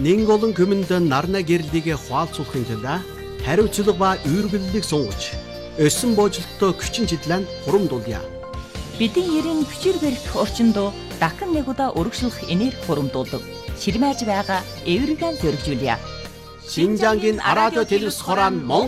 Нэг олон хүмүнд нарна гэрлийг хуалцуулахын тулд хариуцлага ба үүргэллийг сунгаж өссөн боожлолтоо хүчин чиглэн хурамдуулъя. Бидний ерийн хүчээр барих орчинд дахин нэг удаа өргөжлөх энерги хурамдуулдаг. Ширмэж байгаа эвэргэн зөргижүүлье. Шинжангийн радио телевиз хорон